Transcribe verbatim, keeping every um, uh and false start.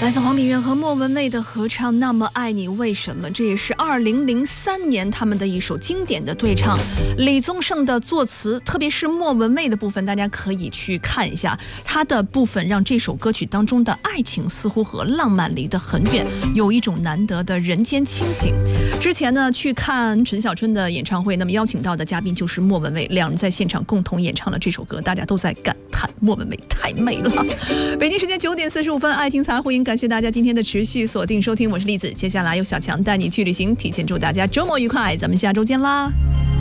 来自黄品源和莫文蔚的合唱《那么爱你为什么》，这也是二零零三年他们的一首经典的对唱。李宗盛的作词，特别是莫文蔚的部分，大家可以去看一下，他的部分让这首歌曲当中的爱情似乎和浪漫离得很远，有一种难得的人间清醒。之前呢，去看陈小春的演唱会，那么邀请到的嘉宾就是莫文蔚，两人在现场共同演唱了这首歌，大家都在感叹莫文蔚太美了。北京时间九点四十五分，爱听财互音，感谢大家今天的持续锁定收听，我是栗子。接下来由小强带你去旅行，提前祝大家周末愉快，咱们下周见啦。